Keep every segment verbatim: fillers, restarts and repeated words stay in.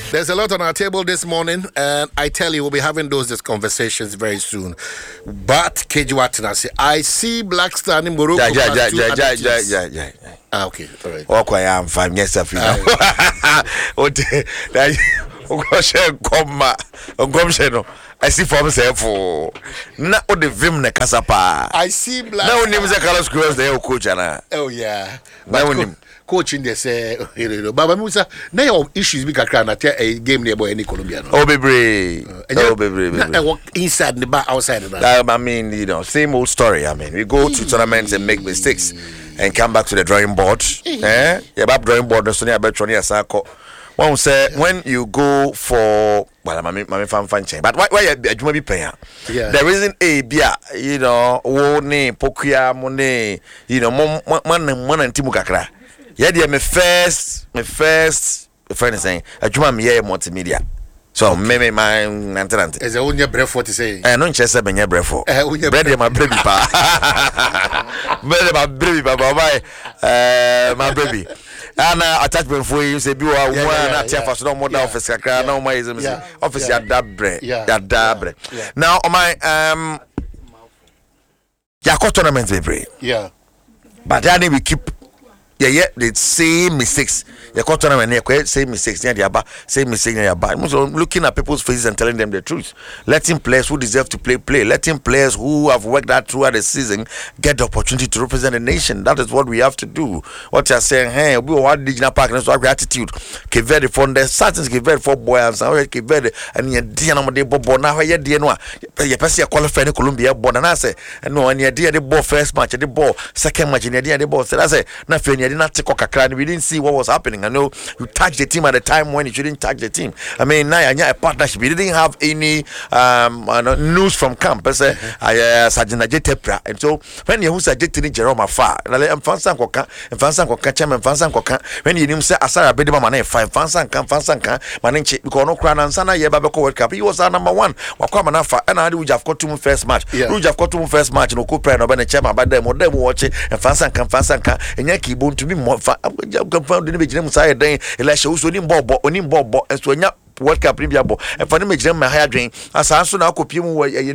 There's a lot on our table this morning, and I tell you, we'll be having those these conversations very soon. But K G Watanasi, I see Black Star in Morocco. Yeah, yeah, yeah, yeah, yeah, yeah, yeah. Ah, okay, all right. Okay, I am five years of you. What? Come, come, I see from say for na o de vim ne kasapa. I see Black. Now name is Carlos Cruz the coach ana. Oh yeah. Now name coaching they say Baba Musa na your issues be kakra na a game near boy any Colombian. Oh baby. Oh baby. Na walk inside the bar outside the bar. I mean, you know, same old story. I mean, we go to tournaments and make mistakes and come back to the drawing board. Eh? Yeah, back drawing board so near Betroni Asako. One say when you go for well, my my fan fan chain, but why why you be paying? Yeah. There isn't a beer, you know, wo ne pokuya money, you know, man man man and timu kakra. Yeah, they me first, my first friend is saying, "Ajuma me here multimedia." So me me my nantanante. Is a unya brefo to say? Eh, no nchese benye brefo. Eh, unya bread my baby pa. Bread my baby pa, bye. Eh, my baby. And uh, attachment for you say be one na tia for no more office kakra na my is office ya dabre ya dabre. Now on my um ya tournament baby. Yeah. But then we keep yeah yeah the same mistakes. You got tournament here, same mistakes near the aba, same mistakes near the aba. So looking at people's faces and telling them the truth. Letting players who deserve to play play. Letting players who have worked that throughout the season get the opportunity to represent the nation. That is what we have to do. What you're saying, hey, we want digital park and so our attitude. Kevere from the certain Kevere for boys and Kevere and your dear number de bobo now where you dear no. You pass your qualified in Colombia born and I say and no and your dear the ball first match the ball second match in your dear the ball. So I say nothing you did not take a crack. We didn't see what was happening. I know you touched the team at the time when you shouldn't touch the team. I mean, now a partnership. We didn't have any um uh, news from camp. I say, I Sergeant Tepra, and so when you who suggested Jerome Afar, and Fansan Koka, and Fansan Koka, Chairman Fansan Koka, when you didn't say Asara Bedima Mane, five Fansan Kan Fansan Kan, Manenchi, because no crown and Sana Yabako World Cup. He was our number one. Wakamanafa, and I do have got to first match. We have got to first match. No Cooper and Obana Chairman, but them or them watch it, and Fansan Kan Fansan Kan, and Yankee Bone to be more fun. The image side day, Elisha was only bobo, only bobo, and so World Cup Premier Bo, and for the major my higher drain, as I soon I could you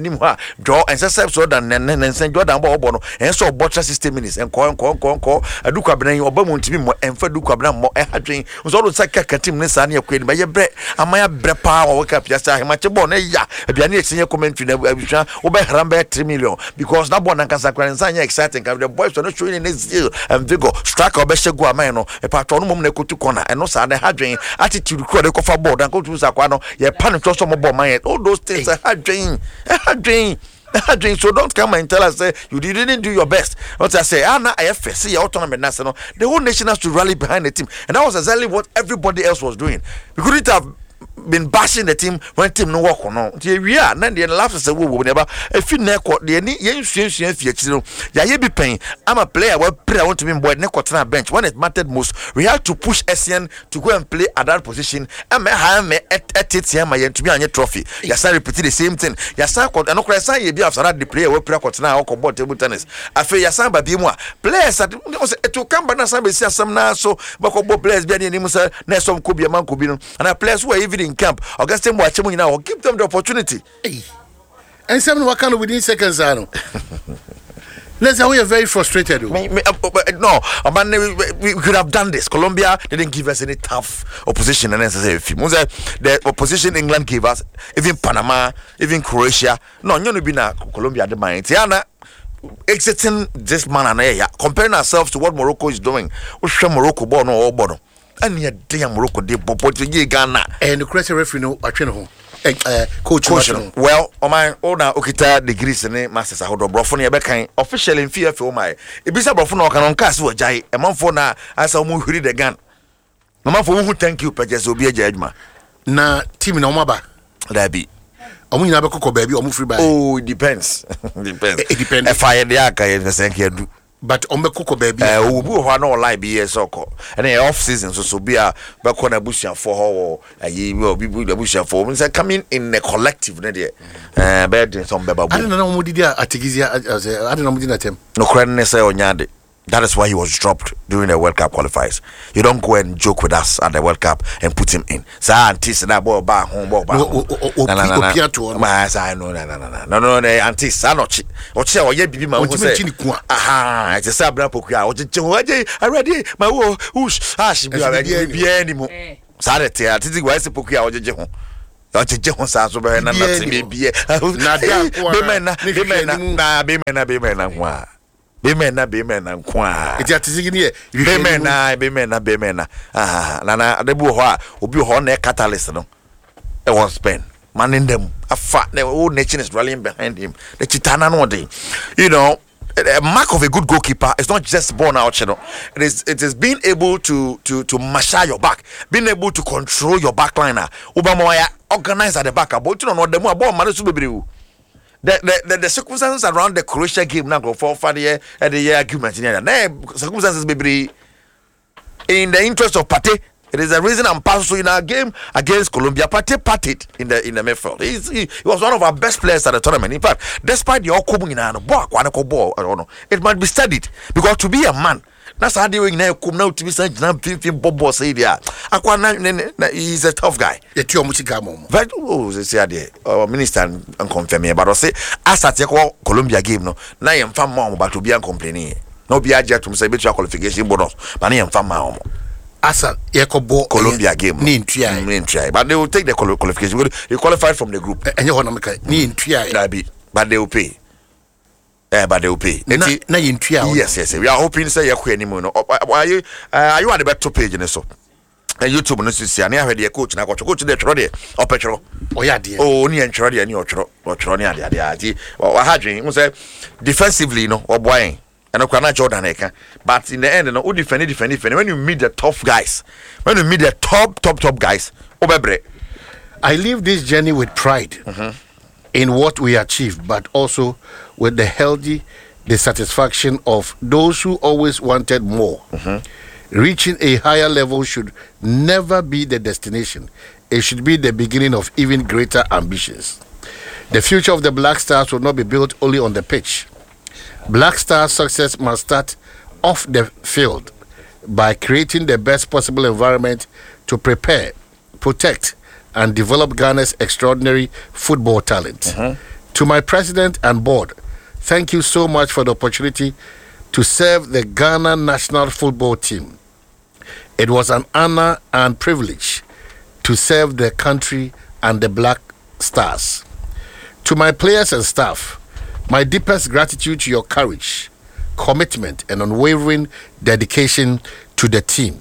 draw and set so than and send Jordan Bobono, and so botcha system minutes and call, call, call, call, a Duke Abney or Bowman to be more and for Duke Abnam more and drain was always like a team Nessani acquainted by your bread, and my bread power work up just like much a bon, yeah, a piano senior commentary, or by Rambe three million, because no one can sacra and sign exciting, the boys are not showing in this zeal and vigor, strike or best guamano, a patronum to corner, and no Sunday hard drain, attitude, critical for board and go to Saquano, your panic also more mind. All those things are hard drain, a hard drain, a hard drain. So don't come and tell us say you didn't do your best. What I say, Anna, I have see autonomy national. The whole nation has to rally behind the team, and that was exactly what everybody else was doing. We couldn't have been bashing the team when team no work on. We are then the laughs say we will never. If you neck what the any yen yen feature, yeah, you be paying. I'm a player. What player want to be boy neck on bench when it mattered most. We had to push S N to go and play at that position. I'm a high me at at it here my to be on your trophy. Yes, I repeat the same thing. Yes, I could. I know Christ. You be after that the player. We play at now or ball table tennis. I feel yes, I be more players. To come back now, some say some now so. But players be any name say next some could be a man could be and our players who are even in camp. Augustine watching now, give them the opportunity. Hey. And seven Wakano within seconds. Let's say we are very frustrated. Me, me, uh, uh, no, uh, man, we, we could have done this. Colombia didn't give us any tough opposition. And necessary. The opposition England gave us, even Panama, even Croatia. No, you know, be na Colombia the mind. Tiana. Exiting this man and yeah, comparing ourselves to what Morocco is doing. We show Morocco born or born. And yet, damn Morocco, they bobo to Ghana. And the Croatian referee, no, I train home. Uh, coach, coach well, on my own, Okita degrees and masters. I hold a brophony became official in fear for my. If it's a brophone, can on cast what jay a month for now. I saw who read the gun. No man for who thank you, but just will be a judgment. Na team in Omaba. That be. Omu nyina beko baby omu free buy. Oh, it depends. Depends. It depends. If I the aka you think you do. But ombe koko baby. Eh obu ho na online be yes oko. And the off season so so be a beko na busia for ho ayi we obi bu the busia for. We say coming in a collective na there. Eh be some beba bu. I don't know omu didi atigizia I don't know omu didi na tem. No kran ne say onyade. That is why he was dropped during the World Cup qualifiers. You don't go and joke with us at the World Cup and put him in. Sir, aunties that ball back home, ball back home. No, no, no, no, no, no, no, no, aunties, I know. Oche, or ye be my own say. Aha, it's a sabra pokia. Oche, I ready. My wo, whoosh, ash, be anymore. Saturday, I think why is the pokia or Jehon. Oche, Jehon Sasso, and I'm not be be. Nadia, Bimena, Bimena, Bimena, Bimena. Bimena, Bimena, Qua. It's just here. Bimena, Bimena, Bimena. Ah, Nana, the Buha, Ubu Horne catalyst. No, it was Spain. Man in them, a fat, the whole nation is rallying behind him. The Chitana no day. You know, a mark of a good goalkeeper is not just born out, you know. It is it is being able to to to massage your back, being able to control your backliner. Ubamoya organize at the back. But you know, no, the more ball man is to The, the, the, the circumstances around the Croatia game now go for for the year and the year argument in there. Circumstances be in the interest of Partey. It is the reason I'm passing in our game against Colombia. Partey partied in the in the midfield. He's, he, he was one of our best players at the tournament. In fact, despite the outcome in our ball, I don't know, it might be studied because to be a man. That's how they were now come now to be such a fifteen bobo say there. He's a tough guy. The two muchikamo. But oh, they say there. Our minister and confirm me, but I say as at the Colombia game no. Now I'm fan mom, but to be complaining. No be aja to say better qualification bonus. But I am fan mom. Asa Yakobo Colombia game. Ni try. Ni try. But they will take the qualification. They qualified from the group. And you want to make ni try. That be. But they will pay. Eh, but they will pay. Na, na yes, yes, we are hoping say you anymore. No, are you are you at the better page in so? And YouTube no see and I heard the coach na coach coach dey tro dey o petro. Oh yeah dey. Oh ni entro dey ni o tro o tro ni ade ade ade. Wa hadwen, we say defensively no o boy. And o na Jordan eka. But in the end no, o defend defend defend when you meet the tough guys. When you meet the top top top guys, o bebre. I live this journey with pride. Mm-hmm. In what we achieve, but also with the healthy dissatisfaction of those who always wanted more. Mm-hmm. Reaching a higher level should never be the destination. It should be the beginning of even greater ambitions. The future of the Black Stars will not be built only on the pitch. Black Stars' success must start off the field by creating the best possible environment to prepare, protect, and develop Ghana's extraordinary football talent. Uh-huh. To my president and board, thank you so much for the opportunity to serve the Ghana national football team. It was an honor and privilege to serve the country and the Black Stars. To my players and staff, my deepest gratitude to your courage, commitment, and unwavering dedication to the team.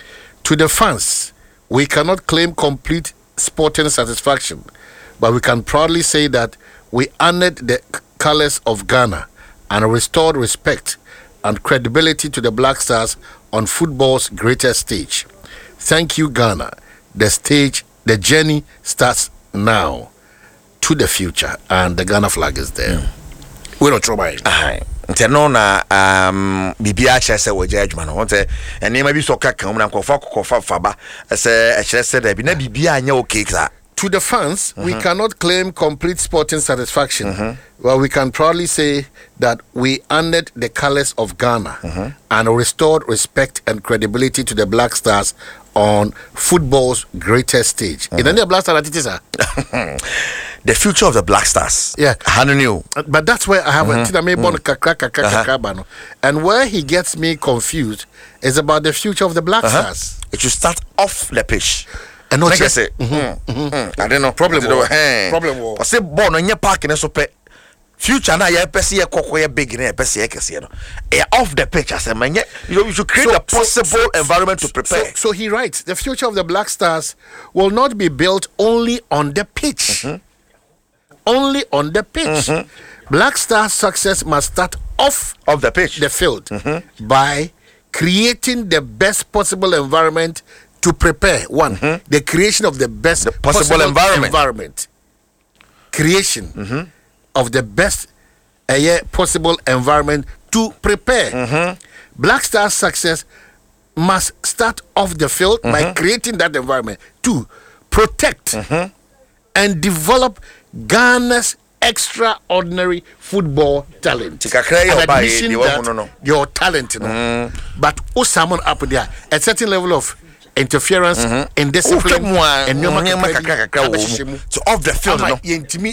To the fans, we cannot claim complete sporting satisfaction, but we can proudly say that we honored the colors of Ghana and restored respect and credibility to the Black Stars on football's greatest stage. Thank you, Ghana. The stage, the journey starts now to the future, and the Ghana flag is there. Mm. We don't try. Aye. Nteno na um bibia chese wo judgment no wonte ene ma bi so ka kan na kofa kofa faba se e chese da bi na bibia anya okay sa. To the fans, mm-hmm. we cannot claim complete sporting satisfaction. Mm-hmm. Well, we can proudly say that we honored the colors of Ghana mm-hmm. and restored respect and credibility to the Black Stars on football's greatest stage. Mm-hmm. In the Black Stars, it is the future of the Black Stars. Yeah, I don't know. But that's where I have mm-hmm. a and where he gets me confused is about the future of the Black uh-huh. Stars. It should start off the pitch. And not just say, mm-hmm. mm-hmm. I don't know. Problem war. Problem war. I say, born on your park in a super future now. You're a cocoa big in a pessie. Off the pitch, I said, man, you should create so, a possible so, environment to prepare. So, so he writes, the future of the Black Stars will not be built only on the pitch. Mm-hmm. Only on the pitch. Mm-hmm. Black Stars' success must start off of the pitch, the field, mm-hmm. by creating the best possible environment to prepare. One, mm-hmm. the creation of the best the possible, possible environment. environment. Creation mm-hmm. of the best uh, yeah, possible environment to prepare. Mm-hmm. Black Stars' success must start off the field mm-hmm. by creating that environment to protect mm-hmm. and develop Ghana's extraordinary football talent. An admission that no, no. your talent, no. mm. but who someone up there a certain level of interference mm-hmm. and discipline and no so off the field. No.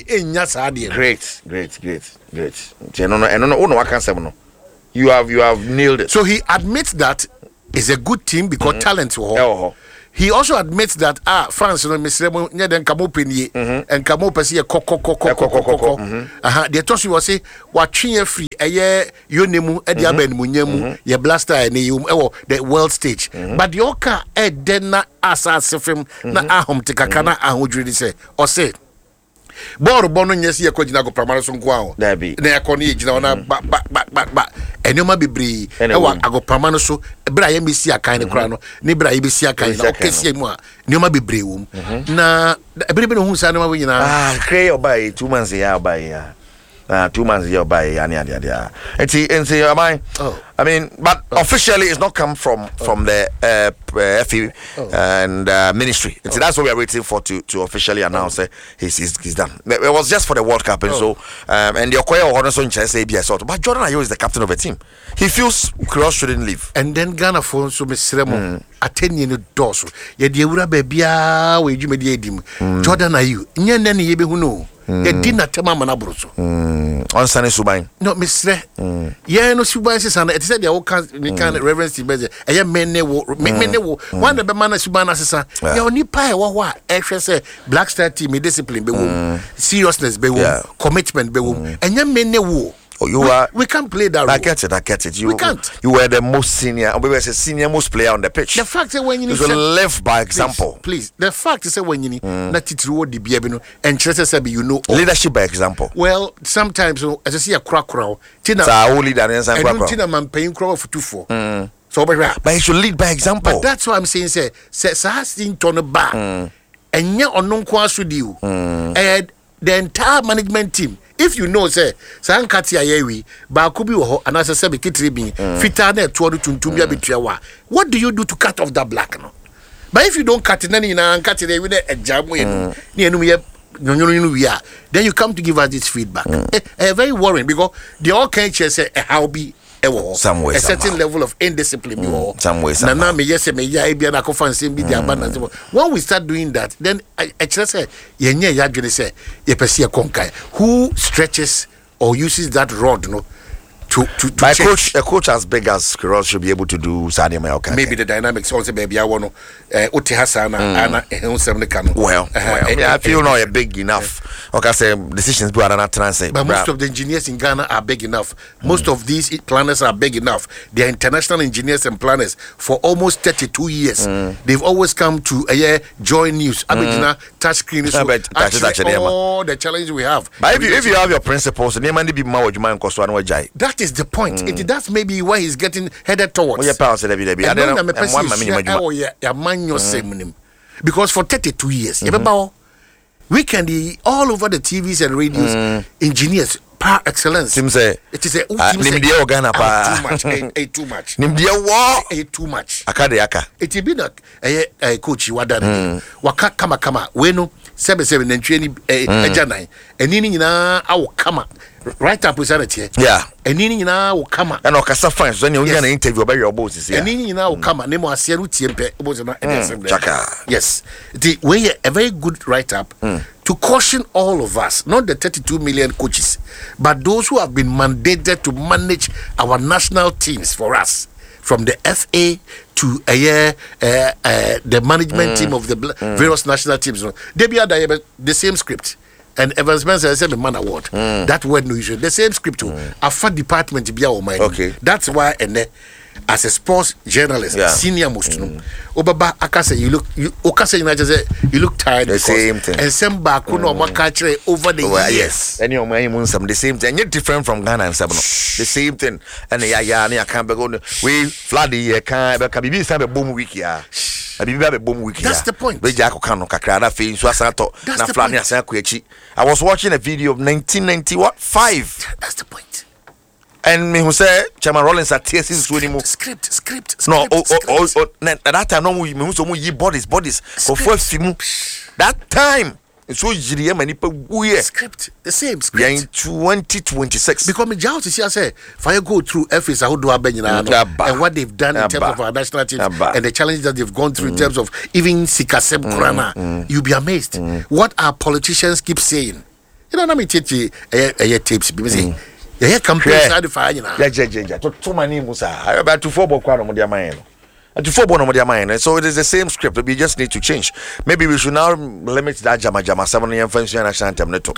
Great, great, great, great. No, no, no, no, no, I can't say no. You have, you have nailed it. So he admits that it's a good team because mm-hmm. talent. Oh. He also admits that ah France no misremo nya den kamo penie and kamo pese koko koko koko koko aha the toss was say watwe free eye yonemu e dia ban munyamu ye blaster na you the world stage but the oka e den na asase fem na ahom tikaka na ahodwiri say o say bọ́ọ̀rù bọ́ọ̀nù yẹn sí ẹ̀kọ́ jìnnà kò pàmò so nkọ́ àwọn na ẹ̀kọ́ ní ìjìnnà wọn náà ba ba ba ba ba ẹ̀nìọ́mà bebree ẹ̀wọ̀ agọ̀pàmò so ẹ̀bẹ̀rẹ̀ ayé mi sí àkàn ní kura no ní ẹ̀bẹ̀rẹ̀ ayé mi sí àkàn ní ọ̀kẹ́ sí ẹ̀mu a ẹ̀nìọ́mà bebree wọ̀ mu na ẹ̀bẹ̀rẹ̀ bẹ́ẹ̀ ni ohun sáà ní wọ́n wọ̀ nyinaa. ah kéré ọba yìí two months yà ọba yìí yà ah two months yà ọba yìí yà ni àdìyà àdìyà ẹ̀ntì ẹ̀ntì am I I mean but officially it's not come from from the uh, F A oh. and uh, ministry. Oh. So that's what we are waiting for to to officially announce. Oh. Uh, he's, he's he's done. It was just for the World Cup, and oh. so um, and the Okoye Ohonoso in Chelsea A B S. But Jordan Ayew is the captain of the team. He feels Kroos shouldn't leave. And then Ghana for so Misremo attend you doors. Ye the Ura bebia we you media dim. Jordan Ayew. Nye nene yebe huno. Ye dina tema manabroso. On Sunday Subain. No, Mister. Yeah, no Subain says and it said the all can can reverence the beze. Eye mene wo mene wo. One the man Subain asesa. Ye oni pa e wo wa. E hwe say Black Star team discipline be wo. Seriousness be wo. Commitment be wo. Enye mene wo. Oh, you we, are. We can't play that. I role. get it. I get it. You, we can't. You were the most senior. We were the senior most player on the pitch. The fact that when you, you live by example. Please, please. The fact is that when you need not to do the behavior and trust us, you know leadership by example. Well, sometimes as I see a crack crowd, Tina, so leader and some Tina man paying crowd for two four. So, but you should lead by example. But that's what I'm saying. Say, say, so has seen turn back, and yet on non quas with you, and the entire management team. If you know, say, San Katia Yewi, Bakubi or an assessor be kitri fitane twenty tuntumia bitrewa. What do you do to cut off that black no? But if you don't cut it, then you know, cut it with a jam when then you come to give us this feedback. Mm. Eh, very worrying because the all can say how be some way, a certain somehow. level of indiscipline. Mm. Some way, Nana me yes me ya ebi na kofa nsem bi dia abandon. When we start doing that, then I actually say yenye ya dwene say ye pese ye konkai. Who stretches or uses that rod no to to, to my change. Coach a coach as big as Kroos should be able to do Sadio Mane. Maybe the dynamics also baby I want to Oti Hassan ana ehun kanu. Well, well yeah, I feel not big enough. Okay, say decisions do not translate. But most of the engineers in Ghana are big enough. Most mm. of these planners are big enough. They are international engineers and planners for almost thirty-two years. Mm. They've always come to a uh, yeah, join news. Mm. Abidina touch screen is so actually all the challenges we have. But if you, if you have your principles, that is the point. Mm. It, that's maybe why he's getting headed towards. Because for thirty-two years, mm-hmm. we can be all over the T Vs and radios, mm. engineers, par excellence. Tim say, it is a uh, too much, a too much, a too much. Akade aka. It be not a coach wadan. Waka kama kama. Weno seven seven and twenty a janai. And nini na awo kama. Right up with that. Yeah. And nini na awo kama. And okasa fans when you gonna interview about your bosses. And nini na awo kama. Nemo asieru tiempe. Boss na. Chaka. Yes. The way a very good write up. To caution all of us, not the thirty-two million coaches, but those who have been mandated to manage our national teams for us, from the F A to uh, uh, uh, the management mm. team of the mm. various national teams. They be the same script. And Evans Spencer said the man award. Mm. That word no issue. The same script too. Mm. A fat department to be our mind. Okay. That's why and uh, as a sports journalist, yeah. senior most mm. Obaba Akase, you look you Okase United say you look tired. The same thing. And some back mm. no more culture over the well, years. Yes. And you know some the same thing. And you're different from Ghana and Sabino. The same thing. And yeah, yeah, I can't be going. We floody yeah can't be can be some boom week yeah. That's the point. That's the point. I was watching a video of nineteen ninety what five. That's the point. And me who say Chairman Rollins at T S C script, script, script. No, oh, oh, oh, oh, at that time no we me who so ye bodies, bodies for first film. That time So you many people script the same script. Yeah, in twenty twenty-six. Because me judge is here say fire go through F is how do I and what they've done in terms of our national teams and the challenges that they've gone through mm. in terms of even Sikasem mm. Kurana. Mm. You'll be amazed mm. what our politicians keep saying. You know, let me teach you a tapes because yeah, campaign side of fire. Yeah, yeah, yeah. Too many musa. I about to four book on their mind. To four on their mind. So it is the same script. We just need to change. Maybe we should now limit that jama jama seven year function and shantam neto.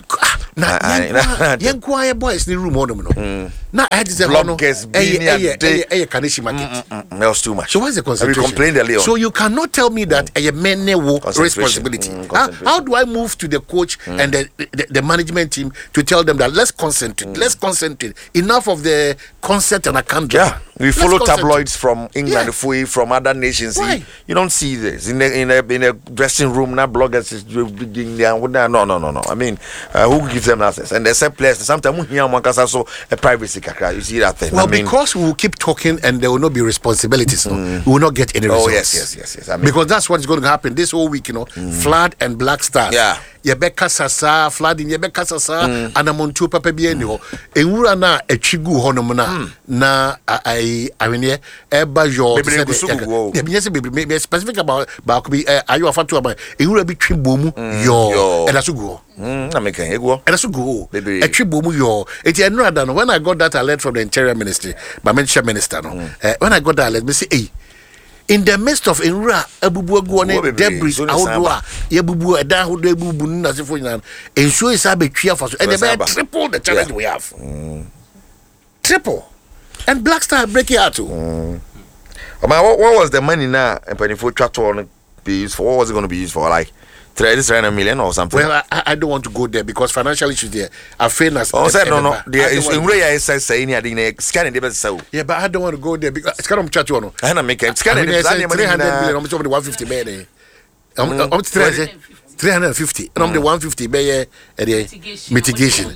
Na young quiet boys in the room on na I had to say bloggers being a day a Kanishi market. That was too much. So what's the concentration? We complained earlier. So you cannot tell me that a man responsibility. Mm, how, how do I move to the coach mm. and the, the the management team to tell them that let's concentrate, mm. let's concentrate. Enough of the concert and account. Yeah, we let's follow tabloids from England, yeah. from other nations. Why? You don't see this in a in a in a dressing room. Now bloggers is beginning there. No, no, no, no. I mean, uh, who gives them access? And there's a place. Sometimes we also a privacy. You see that thing? Well, I mean, because we will keep talking and there will not be responsibilities. Mm. No? We will not get any results. Oh yes, yes, yes, yes. I mean, because that's what's going to happen this whole week. You know, mm. Flood and Black Stars. Yeah. Yebeka sasa flooding yebeka sasa mm. anamontu papa bi eni ho enwura na atwigu ho no na na ai awene eba yo the be say be specific about ba ko bi ayo afatu about enwura bi twibom yo e da so go mm na make ego e da so go e twibom yo eti enwura da no when I got that alert from the Interior Ministry by Minister Minister no mm. uh, when I got that alert me say hey in the midst of enra abubu agu on debris ahodoa ye bubu eda ahodo abubu na sefo nyina ensuo isa betwia fa so and they triple the challenge yeah. we have mm. triple and Black Star break it out too mm. what, what was the money now and for chatto be used for? What was it going to be used for? Like three hundred million or something? Well, I, I don't want to go there because financial issues there are famous. Oh, said no, no. There is in way I say say any idea scanning the so. Yeah, but I don't want to go there because it's kind of chat one. I don't make it. Scanning three hundred million. I'm talking one fifty million. I'm I'm three hundred fifty. And I'm the one fifty million mitigation.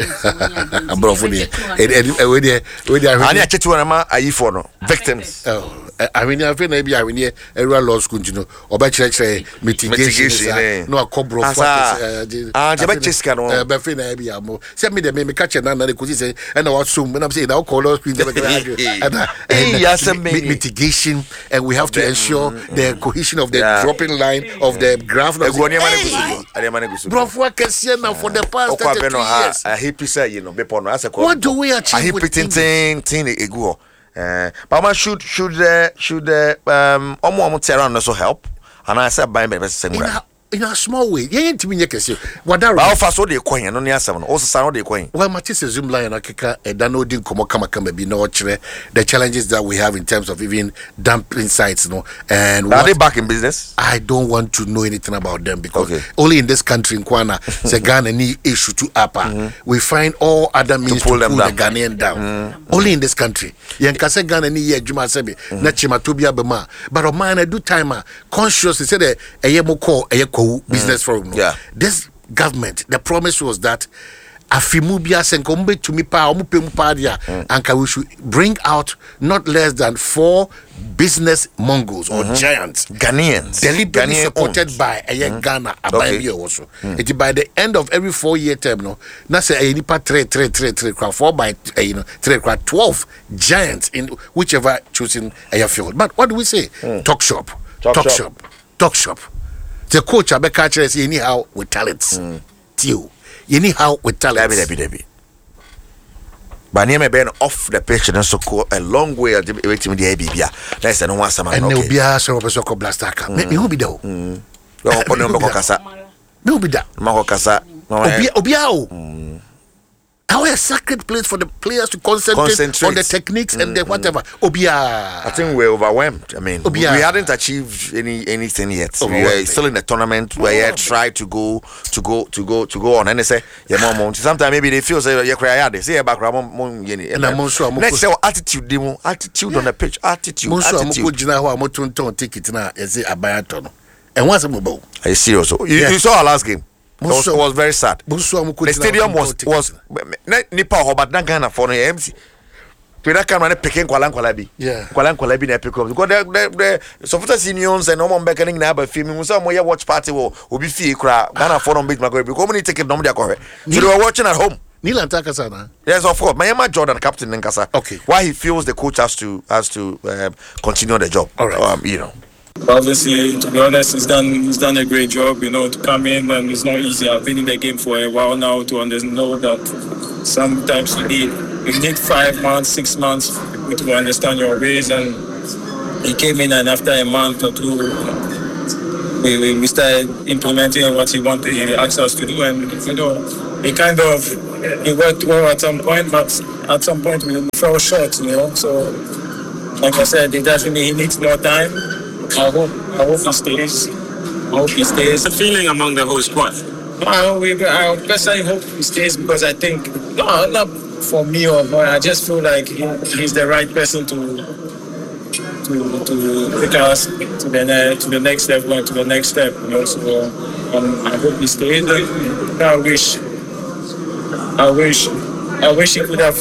I'm bro for there. And we there we there. I need to one am I for no victims. Oh. I mean, I feel maybe I mean, every law school, you know, or by church mitigation. No, a cobra. Ah, the Bachisca, Bafina, Biamo. Send me the meme catcher, and I could say, and I was soon when I'm saying, I'll call us mitigation, and we have to ensure the cohesion of the dropping line of the graph. Bro, what can see now for the past thirty years? I hate to say, you know, what do we achieve? I hate pretending, thing, ego. Uh, but man should should uh, should uh, um omo omo terrain also help and I said buy me same in a, in a small way yeah ntimi nye kese what that how fast so dey kwen no ne asem no also sound dey kwen well matches zoom line akeka e da no din komo kama kama bi no kire the challenges that we have in terms of even dumping sites no and are what, they back in business? I don't want to know anything about them because okay. only in this country in Kwana se Ghana ni issue to upper mm-hmm. we find all other means to pull, to pull the Ghanaian down mm-hmm. only in this country yen kase Ghana ni ye adwuma sebe na chimatobia bema but o man I do time consciously say the eyemoko eyeko business forum. Yeah. This government, the promise was that Afimubia Senkombe to me pa Omupemupadia and we should bring out not less than four business mongols or mm-hmm. giants. Ghanaians. Deliberately Ghanaian supported owned. by a mm-hmm. Ghana okay. also. Mm. It by the end of every four year term, no, na say a nipa three three three three crowd four by uh, you know three crowd twelve giants in whichever choosing a field. But what do we say? Mm. Talk shop. Talk, Talk shop. shop. Talk shop. The coach Abeka says anyhow with talents. Mm. Tio. Anyhow with talents. Debbie, Debbie, Debbie. But near me being off the pitch and so go a long way waiting with the A B B. That's no one summer. And no be a sort of a soccer blaster. Me who be though? Mm. Well, on the Casa. Me who be that? Mako Casa. Obiao. How a sacred place for the players to concentrate, concentrate. on the techniques mm, and the whatever. Mm. Obia. I think we're overwhelmed. I mean, Obia. we hadn't achieved any anything yet. We are still in the tournament. We are trying to go to go to go to go on. And they say, yeah, mom. Sometimes maybe they feel say, yeah, cry. They say about mom. Let's say attitude, demo attitude on the pitch. Attitude. Attitude. And once a mobile. Are you serious? You, yeah. you saw our last game. It was, it was very sad. The stadium was was Nipa but not Ghana for the M C. Pina can picking Kwalan Kwalabi. Yeah. Kwalan Kwalabi na pick up. Because the the so for seniors and no one beckoning na ba film we some more watch party will be fee cra Ghana for on big mago because many take it no dia correct. So they were watching at home. Nilan Takasana. Yes, of course. Mayama Jordan, captain Nkasa. Okay. Why he feels the coach has to has to uh, continue the job. All right. Um, you know. Obviously, to be honest, he's done he's done a great job. You know, to come in and it's not easy. I've been in the game for a while now to understand know that sometimes you need you need five months, six months to understand your ways. And he came in, and after a month or two, we, we, we started implementing what he wanted. He asked us to do, and you know, it kind of it worked well at some point, but at some point we fell short. You know, so like I said, it definitely he needs more time. I hope, I hope he stays. I hope he stays. The feeling among the whole squad. I, hope we, I personally hope he stays because I think, no, not for me or but I just feel like he, he's the right person to to to take us to the ne- to the next step, going to the next step. You know, so um, I hope he stays. I wish, I wish, I wish he could have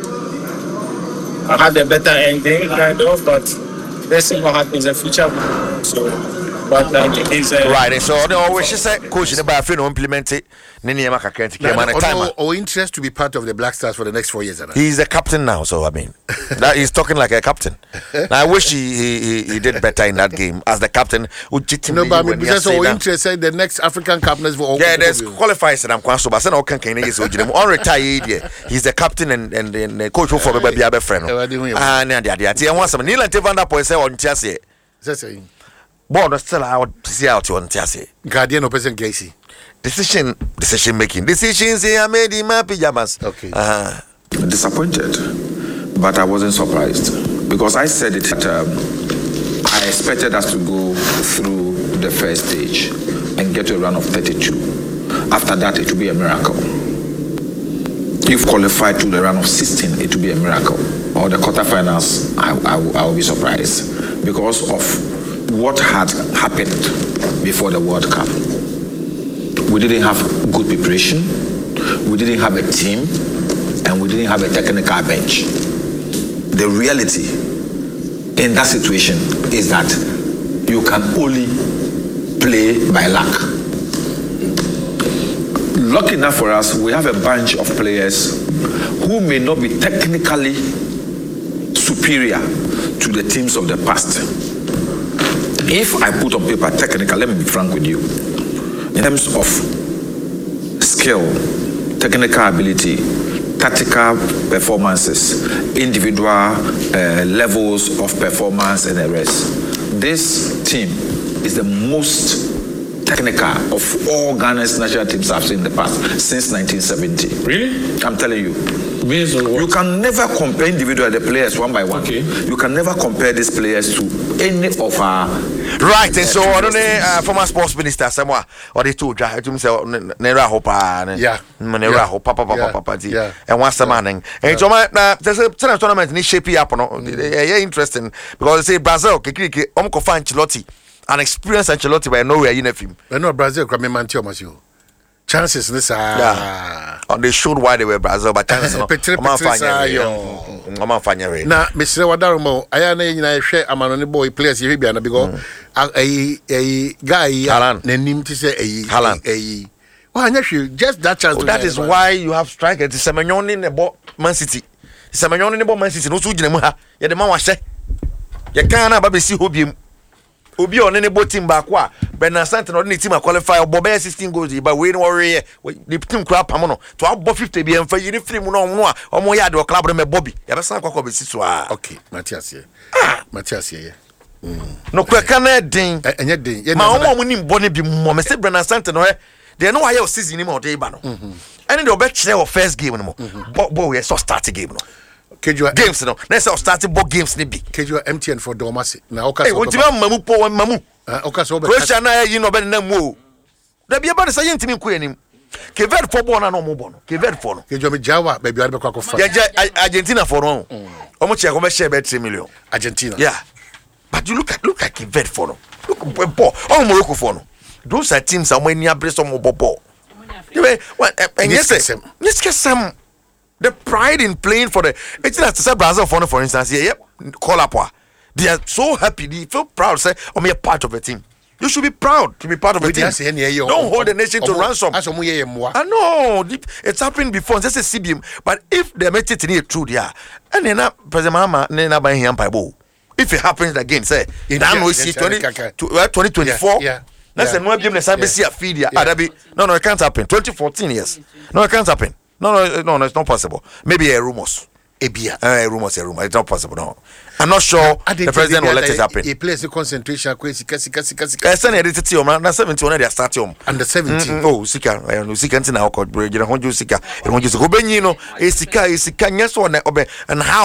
had a better ending, kind of, but. Let's see what happens in the future. So, but I think he's uh, right. And so they always say, coach, the Bafino implement it. Nini Yamaka can't take man a time. Or interest to be part of the Black Stars for the next four years. He's the captain now, so I mean, that he's talking like a captain. Now, I wish he, he he did better in that game as the captain. No, but I mean, because all interest in the next African captains for all. Yeah, there's qualifiers and I'm quite so, but I can can is on retired. He's the captain and and the coach for the baby other friend. Ah, and the idea. I want some Neil and Tevanda Poise on Chassis. Board still out see out on Chassis. Guardian of President Gacy. Decision, decision making. Decisions I made in my pajamas. Okay. Uh, Disappointed, but I wasn't surprised because I said it. Um, I expected us to go through the first stage and get to a run of thirty-two. After that, it will be a miracle. If qualified to the run of sixteen, it will be a miracle. Or the quarterfinals, I, I, I will be surprised because of what had happened before the World Cup. We didn't have good preparation, we didn't have a team, and we didn't have a technical bench. The reality in that situation is that you can only play by luck. Lucky enough for us, we have a bunch of players who may not be technically superior to the teams of the past. If I put on paper technical, let me be frank with you, in terms of skill, technical ability, tactical performances, individual uh, levels of performance and the rest, this team is the most technical of all Ghana's national teams I've seen in the past since nineteen seventy. Really? I'm telling you. Based on what? You can never compare individual the players one by one. Okay. You can never compare these players to any of our. Right, and so I don't know, former sports minister somewhere or they told you to say Nera Hopa, yeah, Nera Hopa, Papa, Papa, yeah, and once a man. And so my there's a tournament in shape up, no, yeah, interesting because they say Brazil, Kiki, Omko Ancelotti, an experienced Ancelotti by nowhere in a film. I know Brazil can be Mantio. Chances this are yeah. And they showed why they were Brazil, but chances no. I'm I'm fine. Now, Mister Wadarumo, I am a share among the boy players here because a a guy named to say a Haaland. A well, actually, just that chance. That is why you have strikers. It's a Semenyo in the ball Man City. Semenyo in the ball Man City. No suji nemuha. Ya the man was say. Ya kana babe si hobi. Obi on any boat team back wa Bernard Santon on the team a qualify Bobe sixteen goals but we worry the team crap pamono to above fifty be and for you free no no or more yard or club me Bobby ya be san kwakwa be siso a okay Matthias here Matthias here no kwaka na den enye den ma omo mo nim bone bi mo me say Bernard Santon no they know why your season him o dey ba no and the obe chere of first game no bo bo we so start game no Kejua games no na say starting ball games ni bi Kejua M T N for Domasi na oka so wonti mamu po mamu oka so be Croatia na yi no be na mu da bia ba na say ntimi ko anim Kevet for born na no mo bon Kevet for no Kejua me jawa baby ari be kwa fa ya Argentina for no omo che ko be share be three million Argentina yeah but you look at look at Kevet for no look ball oh Morocco for no those are teams are when you abre some ball you what and yes yes kesam The pride in playing for the. It's not to say Brazil for for instance. Yeah, yep. Call up. They are so happy. They feel proud. Say, I'm a part of a team. You should be proud to be part of a team. Don't hold the nation to ransom. I know it's happened before. Just a C B M. But if they make it in true, yeah, and then President Mahama, then I buy him by bow. If it happens again, say, now we see twenty twenty-four. Yeah. That's a no game. Let's see a feed. Yeah. No, no, it can't happen. twenty fourteen, yes. No, it can't happen. No, no, no, no, it's not possible. Maybe a rumors. A beer. Uh, rumors, a rumor. It's not possible. No, I'm not sure the president will let it happen. He plays the concentration. Crazy, crazy, crazy, crazy. I send it to you. Man, seventeen. When they start you. Under seventeen. Oh, Sika. I know Sika. Now, called bridge. You know, Sika. You know, Sika. Obenino. Sika. Sika. Yes, one. And how?